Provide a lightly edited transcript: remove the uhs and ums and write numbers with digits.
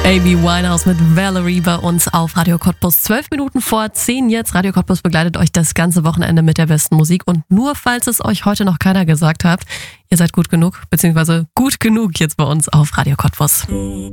Amy Winehouse mit Valerie bei uns auf Radio Cottbus. 12 Minuten vor 10 jetzt. Radio Cottbus begleitet euch das ganze Wochenende mit der besten Musik. Und nur falls es euch heute noch keiner gesagt hat, ihr seid gut genug, beziehungsweise gut genug jetzt bei uns auf Radio Cottbus.